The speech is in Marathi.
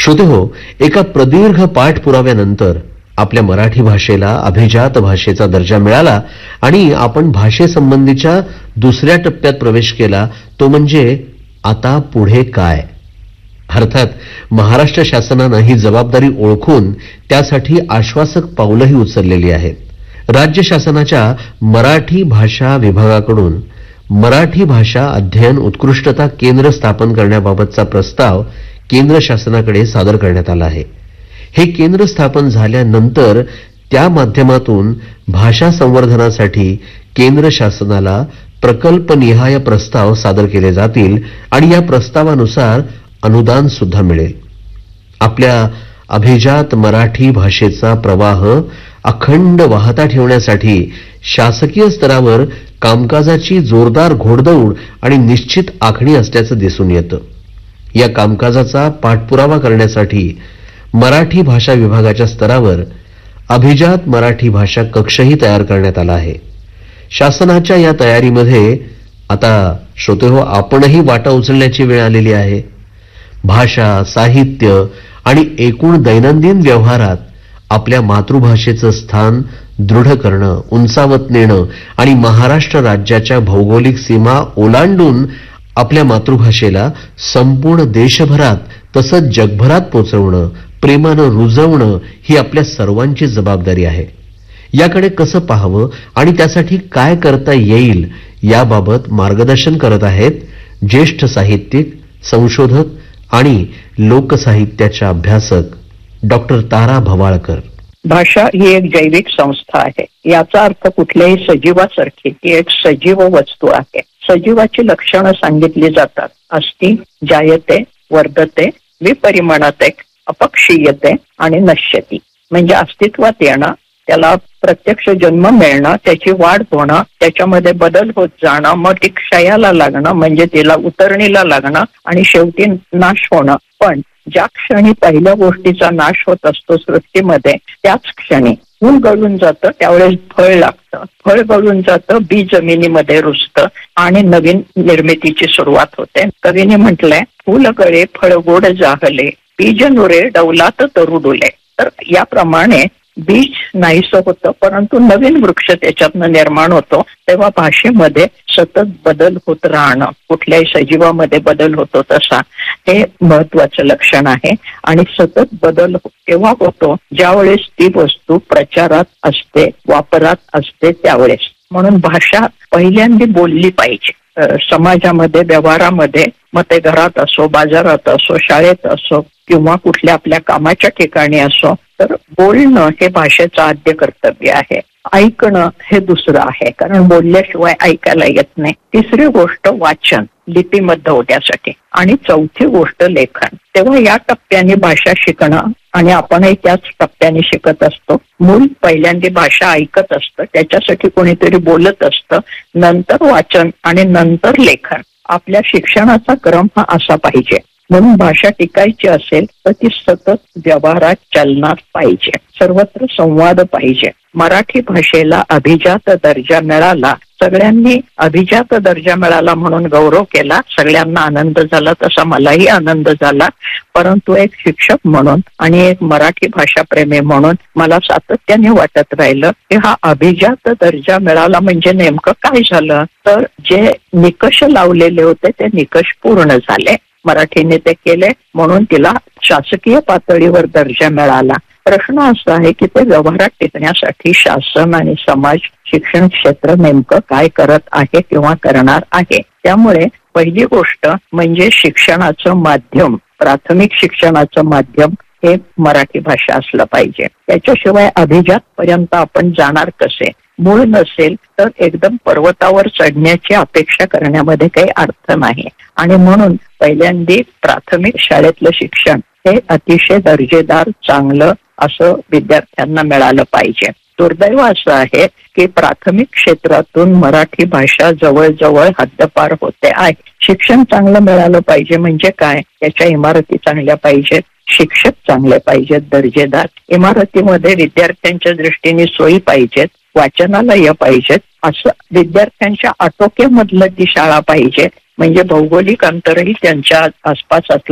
श्रोतेहो, एका प्रदीर्घ पाठपुराव्यानंतर आपल्या मराठी भाषेला अभिजात भाषेचा दर्जा मिळाला आणि आपण भाषेसंबंधीच्या दुसऱ्या टप्प्यात प्रवेश केला, तो म्हणजे आता पुढे काय. अर्थात महाराष्ट्र शासनाने ही जबाबदारी ओळखून त्यासाठी आश्वासक पावलंही उचललेली आहेत. राज्य शासनाच्या मराठी भाषा विभागाकडून मराठी भाषा अध्ययन उत्कृष्टता केंद्र स्थापन करण्याबाबतचा प्रस्ताव केंद्र शासनाकडे सादर करण्यात आला आहे. हे केंद्र स्थापन झाल्यानंतर त्या माध्यमातून भाषा संवर्धनासाठी केंद्र शासनाला प्रकल्पनिहाय प्रस्ताव सादर केले जातील आणि या प्रस्तावानुसार अनुदान सुद्धा मिळेल. आपल्या अभिजात मराठी भाषेचा प्रवाह अखंड वाहता ठेवण्यासाठी शासकीय स्तरावर कामकाजाची जोरदार घोडदौड आणि निश्चित आखणी असल्याचं दिसून येतं. या कामकाजाचा पाठपुरावा करण्यासाठी मराठी भाषा विभागाच्या स्तरावर अभिजात मराठी भाषा कक्षही तयार करण्यात आला आहे. शासनाच्या या तयारीमध्ये आता श्रोतेहो, आपणही वाटा उचलण्याची वेळ आलेली आहे. भाषा, साहित्य आणि एकूण दैनंदिन व्यवहारात आपल्या मातृभाषेचं स्थान दृढ करणं, उंचावत नेणं आणि महाराष्ट्र राज्याच्या भौगोलिक सीमा ओलांडून आपल्या मातृभाषेला संपूर्ण देशभरात तसंच जगभरात पोचवणं, प्रेमानं रुजवणं ही आपल्या सर्वांची जबाबदारी आहे. याकडे कसं पाहावं आणि त्यासाठी काय करता येईल याबाबत मार्गदर्शन करत आहेत ज्येष्ठ साहित्यिक, संशोधक आणि लोकसाहित्याच्या अभ्यासक डॉक्टर तारा भवाळकर. भाषा ही एक जैविक संस्था आहे. याचा अर्थ कुठल्याही सजीवासारखी ती एक सजीव वस्तू आहे. सजीवाची लक्षणं सांगितली जातात. अस्ति, जायते, वर्धते, विपरिमाणाते, अपक्षीयते आणि नश्यती. म्हणजे अस्तित्वात येणं, त्याला प्रत्यक्ष जन्म मिळणं, त्याची वाढ होणं, त्याच्यामध्ये बदल होत जाणं, मग ती क्षयाला लागणं म्हणजे तिला उतरणीला लागणं आणि शेवटी नाश होणं. पण ज्या क्षणी पहिल्या गोष्टीचा नाश होत असतो सृष्टीमध्ये, त्याच क्षणी फूल गळून जातं, त्यावेळेस फळ लागतं. फळ गळून जातं, बी जमिनीमध्ये रुजतं आणि नवीन निर्मितीची सुरुवात होते. कवीने म्हटलंय, फूल गळे फळ गोड जाहले, बीज नुरे डौलात तरू डुले. तर याप्रमाणे बीज नाहीसं होतं, परंतु नवीन वृक्ष त्याच्यातनं निर्माण होतो. तेव्हा भाषेमध्ये सतत बदल होत राहणं, कुठल्याही सजीवामध्ये बदल होतो तसा हे महत्वाचं लक्षण आहे. आणि सतत बदल तेव्हा होतो ज्यावेळेस ती वस्तू प्रचारात असते, वापरात असते त्यावेळेस. म्हणून भाषा पहिल्यांदा बोलली पाहिजे समाजामध्ये, व्यवहारामध्ये. मग ते घरात असो, बाजारात असो, शाळेत असो किंवा कुठल्या आपल्या कामाच्या ठिकाणी असो, तर बोलणं हे भाषेचं आद्य कर्तव्य आहे. ऐकणं हे दुसरं आहे, कारण बोलल्याशिवाय ऐकायला येत नाही. तिसरी गोष्ट वाचन, लिपिबद्ध होण्यासाठी. आणि चौथी गोष्ट लेखन. तेव्हा या टप्प्याने भाषा शिकणं आणि आपणही त्याच टप्प्याने शिकत असतो. मूल पहिल्यांदा भाषा ऐकत असतं, त्याच्यासाठी कोणीतरी बोलत असतं, नंतर वाचन आणि नंतर लेखन. आपल्या शिक्षणाचा क्रम हा असा पाहिजे. म्हणून भाषा टिकायची असेल तर ती सतत व्यवहारात चालणार पाहिजे, सर्वत्र संवाद पाहिजे. मराठी भाषेला अभिजात दर्जा मिळाला, सगळ्यांनी अभिजात दर्जा मिळाला म्हणून गौरव केला, सगळ्यांना आनंद झाला, तसा मलाही आनंद झाला. परंतु एक शिक्षक म्हणून आणि एक मराठी भाषा प्रेमी म्हणून मला सातत्याने वाटत राहिलं की हा अभिजात दर्जा मिळाला म्हणजे नेमकं काय झालं. तर जे निकष लावलेले होते ते निकष पूर्ण झाले, मराठीने ते केले, म्हणून तिला शासकीय पातळीवर दर्जा मिळाला. प्रश्न असा आहे की ते व्यवहारात टिकण्यासाठी शासन आणि समाज, शिक्षण क्षेत्र नेमकं काय करत आहे किंवा करणार आहे. त्यामुळे पहिली गोष्ट म्हणजे शिक्षणाचं माध्यम, प्राथमिक शिक्षणाचं माध्यम हे मराठी भाषा असलं पाहिजे. त्याच्याशिवाय अभिजात पर्यंत आपण जाणार कसे. मूळ नसेल तर एकदम पर्वतावर चढण्याची अपेक्षा करण्यामध्ये काही अर्थ नाही. आणि म्हणून पहिल्यांदा प्राथमिक शाळेतलं शिक्षण हे अतिशय दर्जेदार, चांगलं असं विद्यार्थ्यांना मिळालं पाहिजे. दुर्दैव असं आहे की प्राथमिक क्षेत्रातून मराठी भाषा जवळजवळ हद्दपार होते आहे. शिक्षण चांगलं मिळालं पाहिजे म्हणजे काय, त्याच्या इमारती चांगल्या पाहिजेत, शिक्षक चांगले पाहिजेत, दर्जेदार इमारतीमध्ये विद्यार्थ्यांच्या दृष्टीने सोयी पाहिजेत, वाचनालय पाहिजेत, असं विद्यार्थ्यांच्या आटोक्यामधलं ती शाळा पाहिजे. म्हणजे भौगोलिक अंतरही त्यांच्या आसपास असलं